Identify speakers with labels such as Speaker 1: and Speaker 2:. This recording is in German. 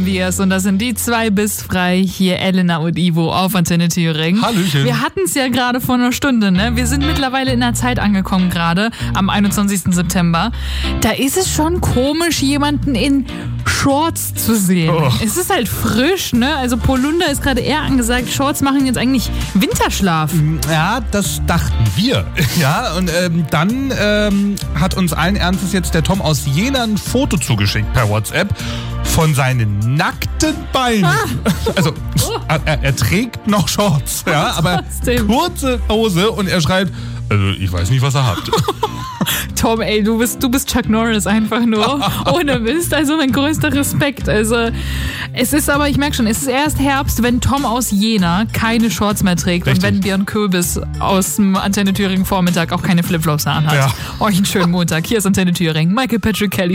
Speaker 1: Und das sind die 2 bis frei. Hier Elena und Ivo auf Antenne Thüringen.
Speaker 2: Hallöchen.
Speaker 1: Wir hatten es ja gerade vor einer Stunde, ne? Wir sind mittlerweile in der Zeit angekommen gerade, am 21. September. Da ist es schon komisch, jemanden in Shorts zu sehen.
Speaker 2: Oh.
Speaker 1: Es ist halt frisch, ne? Also Polunder ist gerade eher angesagt. Shorts machen jetzt eigentlich Winterschlaf.
Speaker 2: Ja, das dachten wir. Ja, und dann hat uns allen Ernstes jetzt der Tom aus Jena ein Foto zugeschickt per WhatsApp von seinen nackten Beinen. Also er trägt noch Shorts, ja, aber
Speaker 1: Trotzdem.
Speaker 2: kurze Hose und er schreibt, also ich weiß nicht, was er hat.
Speaker 1: Tom, ey, du bist Chuck Norris einfach nur. Ohne Mist. Also mein größter Respekt. Also es ist aber, ich merke schon, es ist erst Herbst, wenn Tom aus Jena keine Shorts mehr trägt.
Speaker 2: Richtig.
Speaker 1: Und wenn Björn Köbis aus dem Antenne Thüringen Vormittag auch keine Flipflops anhat.
Speaker 2: Ja.
Speaker 1: Euch einen schönen Montag. Hier ist Antenne Thüringen. Michael Patrick Kelly.